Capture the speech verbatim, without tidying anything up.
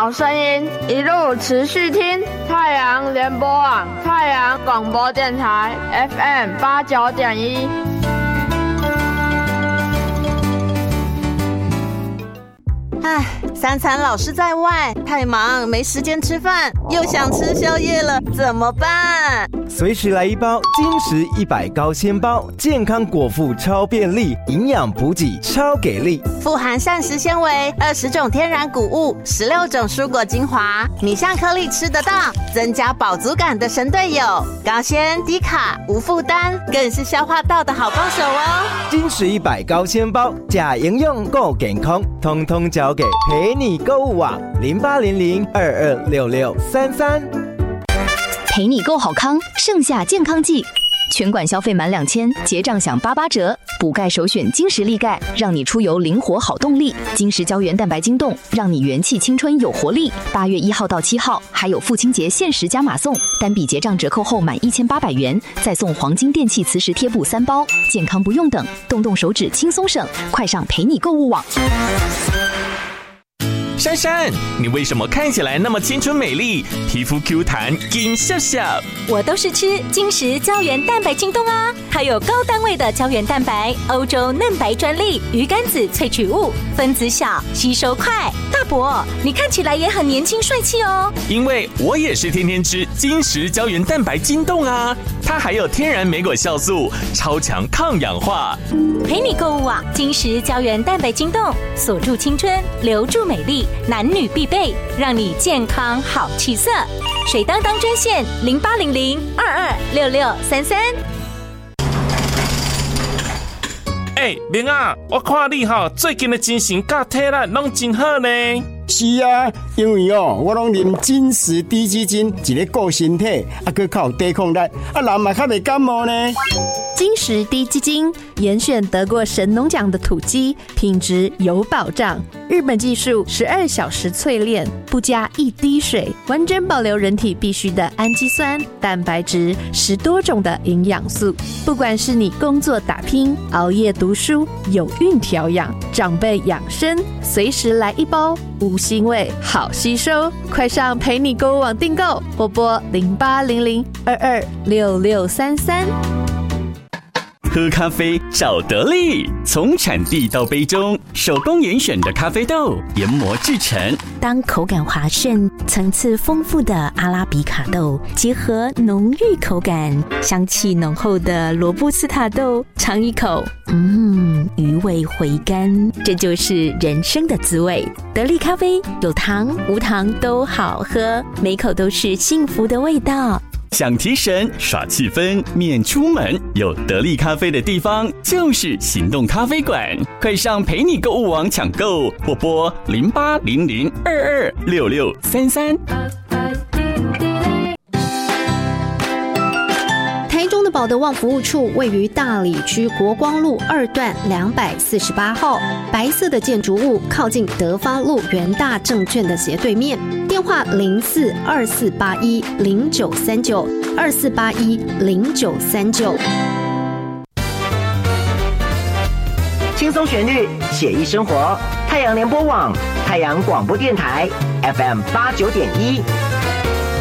好声音，一路持续听太阳联播网、太阳广播电台 F M 八九点一。 唉，三餐老是在外，太忙没时间吃饭，又想吃宵夜了，怎么办？ 随时来一包金石一百高纤包，健康果腹超便利，营养补给超给力， 富含膳食纤维，二十种天然谷物，十六种蔬果精华，米香颗粒吃得到，增加饱足感的神队友，高纤低卡无负担，更是消化道的好帮手哦。 金石一百高纤包，假营养够健康，通通交给陪你购物网零八零零二二六六三三。 陪你购好康，盛夏健康季，全馆消费满两千，结账享八八折。补钙首选金石力钙，让你出游灵活好动力。金石胶原蛋白晶冻，让你元气青春有活力。八月一号到七号，还有父亲节限时加码送，单笔结账折扣后满一千八百元，再送黄金电器磁石贴布三包。健康不用等，动动手指轻松省，快上陪你购物网。 珊珊，你为什么看起来那么青春美丽，皮肤 Q 弹金笑笑？ 我都是吃金石胶原蛋白晶冻啊，它有高单位的胶原蛋白，欧洲嫩白专利，鱼肝子萃取物，分子小，吸收快。大伯，你看起来也很年轻帅气哦。 因为我也是天天吃金石胶原蛋白晶冻啊，它还有天然莓果酵素，超强抗氧化。 陪你购物网，金石胶原蛋白晶冻，锁住青春，留住美丽。男女必备，让你健康好气色。水当当专线零八零零二二六六三三。 哎，明啊，我看你哈最近的精神甲体力拢真好呢。 是啊，因为哦，我拢啉金石低基金，一个顾身体，啊，佮较有抵抗力，啊，人嘛较袂感冒呢。 金石低基金严选得过神农奖的土鸡，品质有保障。日本技术十二小时淬炼，不加一滴水，完整保留人体必需的氨基酸、蛋白质，十多种的营养素。不管是你工作打拼、熬夜读书、有孕调养、长辈养生，随时来一包，无腥味，好吸收。快上陪你购物网订购，或拨零八零零二二六六三三。 喝咖啡找得力，从产地到杯中，手工严选的咖啡豆研磨制成。 当口感滑顺、层次丰富的阿拉比卡豆结合浓郁口感、香气浓厚的罗布斯塔豆，尝一口，嗯，余味回甘，这就是人生的滋味。得力咖啡有糖无糖都好喝，每口都是幸福的味道。 想提神耍气氛免出门，有得力咖啡的地方就是行动咖啡馆，快上陪你购物网抢购，或拨零八零零二二六六三三。 台中的保德旺服务处位于大里区国光路二段两百四十八号，白色的建筑物靠近德发路元大证券的斜对面，电话零四二四八一零九三九二四八一零九三九。 轻松旋律，写意生活，太阳联播网，太阳广播电台 F M 八九点一。